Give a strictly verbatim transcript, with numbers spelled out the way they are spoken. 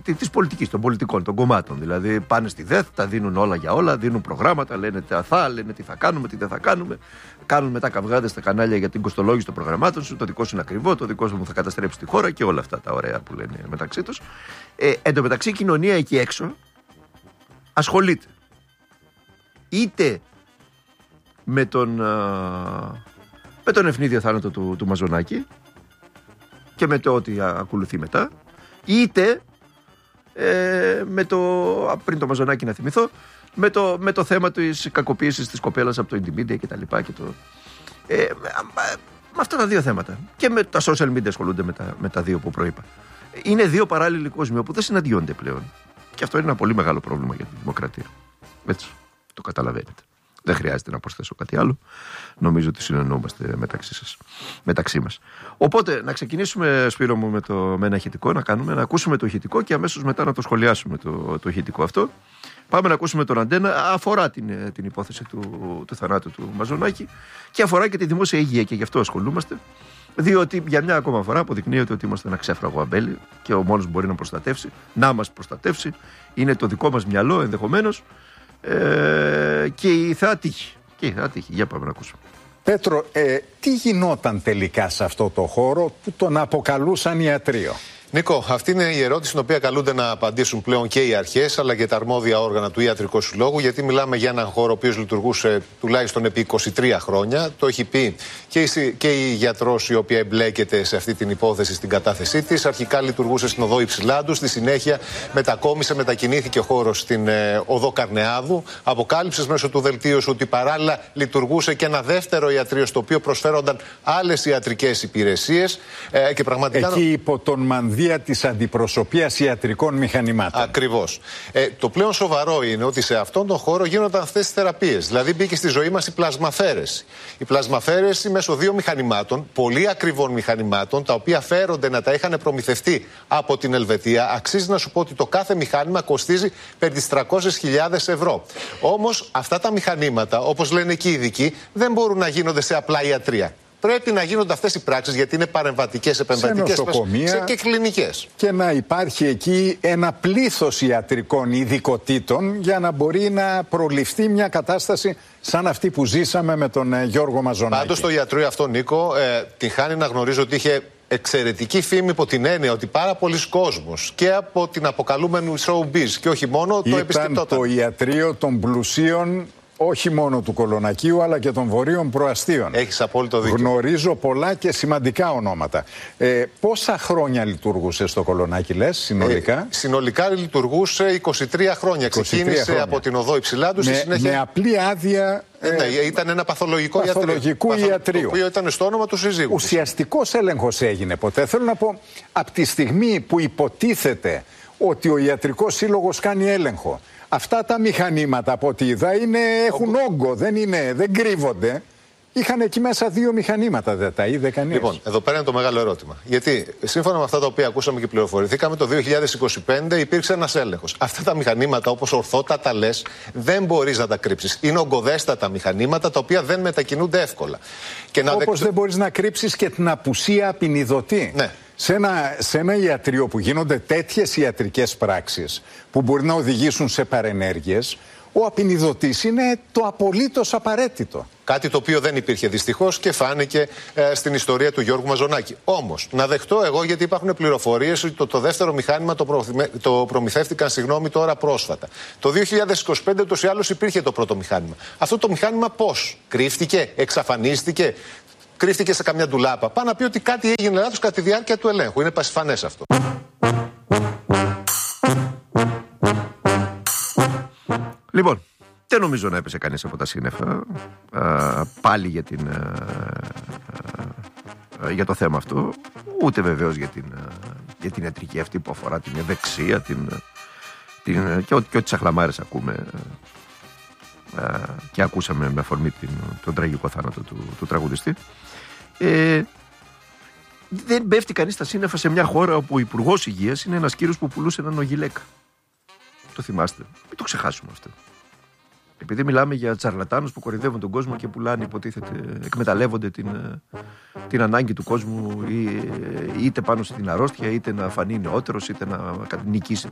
της πολιτικής, των πολιτικών, των κομμάτων. Δηλαδή πάνε στη ΔΕΘ, τα δίνουν όλα για όλα, δίνουν προγράμματα, λένε τι θα, λένε τι θα κάνουμε, τι δεν θα κάνουμε. Κάνουν μετά καυγάδες στα κανάλια για την κοστολόγηση των προγραμμάτων σου. Το δικό σου είναι ακριβό, το δικό μου θα καταστρέψει τη χώρα και όλα αυτά τα ωραία που λένε μεταξύ τους. Ε, εν τω μεταξύ η κοινωνία εκεί έξω ασχολείται είτε με τον, με τον ευνίδιο θάνατο του, του Μαζονάκη και με το ότι ακολουθεί μετά, είτε ε, με το, πριν το Μαζονάκη να θυμηθώ, με το, με το θέμα της κακοποίησης της κοπέλας από το Indymedia και τα λοιπά και το, ε, με αυτά τα δύο θέματα και με τα social media ασχολούνται με τα, με τα δύο που προείπα. Είναι δύο παράλληλοι κόσμοι που δεν συναντιόνται πλέον και αυτό είναι ένα πολύ μεγάλο πρόβλημα για τη δημοκρατία. Έτσι, το καταλαβαίνετε. Δεν χρειάζεται να προσθέσω κάτι άλλο. Νομίζω ότι συνεννοούμαστε μεταξύ σας, μεταξύ μας. Οπότε, να ξεκινήσουμε, Σπύρο μου, με, το, με ένα ηχητικό, να κάνουμε, να ακούσουμε το ηχητικό και αμέσως μετά να το σχολιάσουμε το, το ηχητικό αυτό. Πάμε να ακούσουμε τον Αντένα. Αφορά την, την υπόθεση του, του θανάτου του Μαζονάκη και αφορά και τη δημόσια υγεία και γι' αυτό ασχολούμαστε. Διότι για μια ακόμα φορά αποδεικνύεται ότι είμαστε ένα ξέφραγο αμπέλι και ο μόνος που μπορεί να προστατεύσει, να μας προστατεύσει, είναι το δικό μας μυαλό ενδεχομένως. Ε, και η θεά τύχη. Και η θεά τύχη. Για πάμε να ακούσουμε. Πέτρο, ε, τι γινόταν τελικά σε αυτό το χώρο που τον αποκαλούσαν ιατρείο? Νίκο, αυτή είναι η ερώτηση στην οποία καλούνται να απαντήσουν πλέον και οι αρχές αλλά και τα αρμόδια όργανα του Ιατρικού Συλλόγου, γιατί μιλάμε για έναν χώρο ο οποίος λειτουργούσε τουλάχιστον επί είκοσι τρία χρόνια. Το έχει πει και η, και η γιατρός η οποία εμπλέκεται σε αυτή την υπόθεση στην κατάθεσή της. Αρχικά λειτουργούσε στην οδό Υψηλάντου, στη συνέχεια μετακόμισε, μετακινήθηκε ο χώρος στην ε, οδό Καρνεάδου. Αποκάλυψε μέσω του δελτίου σου ότι παράλληλα λειτουργούσε και ένα δεύτερο ιατρείο στο οποίο προσφέρονταν άλλες ιατρικές υπηρεσίες. Ε, και πραγματικά... Εκεί υπό τον Μανδύα της Αντιπροσωπείας Ιατρικών Μηχανημάτων. Ακριβώς. Ε, το πλέον σοβαρό είναι ότι σε αυτόν τον χώρο γίνονταν αυτές τις θεραπείες. Δηλαδή μπήκε στη ζωή μας η πλασμαφέρεση. Η πλασμαφέρεση μέσω δύο μηχανημάτων, πολύ ακριβών μηχανημάτων, τα οποία φέρονται να τα είχαν προμηθευτεί από την Ελβετία. Αξίζει να σου πω ότι το κάθε μηχάνημα κοστίζει περί τις τριακόσιες χιλιάδες ευρώ. Όμως αυτά τα μηχανήματα, όπως λένε και οι ειδικοί, δεν μπορούν να γίνονται σε απλά ιατρεία. Πρέπει να γίνονται αυτές οι πράξεις γιατί είναι παρεμβατικές, επεμβατικές και κλινικές. Και να υπάρχει εκεί ένα πλήθος ιατρικών ειδικοτήτων για να μπορεί να προληφθεί μια κατάσταση σαν αυτή που ζήσαμε με τον Γιώργο Μαζονάκη. Πάντως το ιατρείο αυτό, Νίκο, ε, την χάνει να γνωρίζω ότι είχε εξαιρετική φήμη υπό την έννοια ότι πάρα πολλοί κόσμος και από την αποκαλούμενη showbiz και όχι μόνο το επισκεπτόταν. Ήταν το ιατρείο των πλουσίων, όχι μόνο του Κολονακίου αλλά και των βορείων προαστίων. Έχεις απόλυτο δίκιο. Γνωρίζω πολλά και σημαντικά ονόματα. Ε, πόσα χρόνια λειτουργούσε στο Κολονάκι, λες, συνολικά? Ε, συνολικά λειτουργούσε είκοσι τρία χρόνια. είκοσι τρία Ξεκίνησε χρόνια. από την οδό Υψηλάντου. Με, συνέχεια... με απλή άδεια. Ε, ναι, ήταν ένα παθολογικό παθολογικού ιατρείο. ιατρείου. Το οποίο ήταν στο όνομα του συζύγου. Ουσιαστικός έλεγχος έγινε ποτέ? Θέλω να πω, από τη στιγμή που υποτίθεται ότι ο Ιατρικός Σύλλογος κάνει έλεγχο, αυτά τα μηχανήματα από ό,τι είδα είναι, έχουν όγκο, δεν, είναι, δεν κρύβονται. Είχαν εκεί μέσα δύο μηχανήματα, δεν τα είδε κανείς? Λοιπόν, εδώ πέρα είναι το μεγάλο ερώτημα. Γιατί σύμφωνα με αυτά τα οποία ακούσαμε και πληροφορηθήκαμε, το δύο χιλιάδες είκοσι πέντε υπήρξε ένας έλεγχος. Αυτά τα μηχανήματα, όπως ορθότατα λες, δεν μπορείς να τα κρύψεις. Είναι ογκοδέστατα μηχανήματα τα οποία δεν μετακινούνται εύκολα. Και να όπως δεξ... δεν μπορείς να κρύψεις και την απουσία απεινιδωτή. Ναι. Σε ένα, σε ένα ιατρείο που γίνονται τέτοιες ιατρικές πράξεις που μπορεί να οδηγήσουν σε παρενέργειες, ο απεινιδωτής είναι το απολύτως απαραίτητο. Κάτι το οποίο δεν υπήρχε δυστυχώς και φάνηκε ε, στην ιστορία του Γιώργου Μαζονάκη. Όμως, να δεχτώ εγώ, γιατί υπάρχουν πληροφορίες ότι το, το δεύτερο μηχάνημα το, προ, το προμηθεύτηκαν συγγνώμη, τώρα πρόσφατα. Το δύο χιλιάδες είκοσι πέντε ούτως ή άλλως υπήρχε το πρώτο μηχάνημα. Αυτό το μηχάνημα πώς? Κρύφτηκε, εξαφανίστηκε, κρύφτηκε σε καμιά ντουλάπα? Πάει να πει ότι κάτι έγινε λάθος κατά τη διάρκεια του ελέγχου. Είναι πασιφανές αυτό. Λοιπόν, δεν νομίζω να έπεσε κανείς από τα σύννεφα α, πάλι για, την, α, α, για το θέμα αυτό, ούτε βεβαίως για την, α, για την ιατρική αυτή που αφορά την ευεξία την, την, και, ό, και ό,τι τσαχλαμάρες ακούμε α, και ακούσαμε με αφορμή την, τον τραγικό θάνατο του, του τραγουδιστή. Ε, δεν πέφτει κανείς στα σύννεφα σε μια χώρα όπου ο Υπουργός Υγείας είναι ένας κύριος που πουλούσε έναν ογιλέκα. Το θυμάστε, μην το ξεχάσουμε αυτό. Επειδή μιλάμε για τσαρλατάνους που κορυδεύουν τον κόσμο και πουλάνε, υποτίθεται, εκμεταλλεύονται την, την ανάγκη του κόσμου ή, είτε πάνω στην αρρώστια, είτε να φανεί νεότερος, είτε να νικήσει